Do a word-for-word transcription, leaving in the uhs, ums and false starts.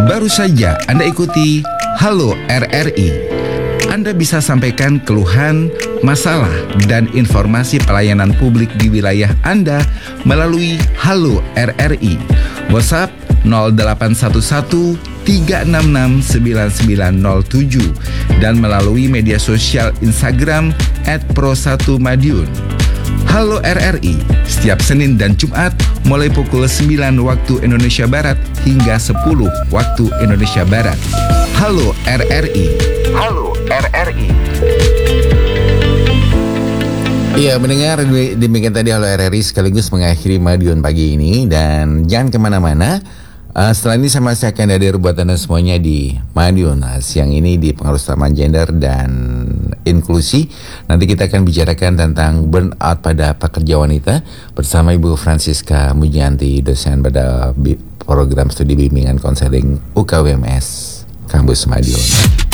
Baru saja Anda ikuti Halo R R I. Anda bisa sampaikan keluhan, masalah, dan informasi pelayanan publik di wilayah Anda melalui Halo R R I. WhatsApp nol delapan satu satu tiga enam enam sembilan sembilan nol tujuh dan melalui media sosial Instagram et pro satu madiun. Halo R R I, setiap Senin dan Jumat mulai pukul sembilan waktu Indonesia Barat hingga sepuluh waktu Indonesia Barat. Halo R R I. Halo R R I. Iya, mendengar demikian tadi Halo R R I sekaligus mengakhiri Madiun pagi ini. Dan jangan kemana-mana, uh, setelah ini saya masih akan hadir buat Anda semuanya di Madiun. Nah, siang ini di pengaruh utama gender dan inklusi. Nanti kita akan bicarakan tentang burnout pada pekerja wanita bersama Ibu Francisca Mujianti, dosen pada program studi bimbingan konseling U K W M S Kampus Madiun.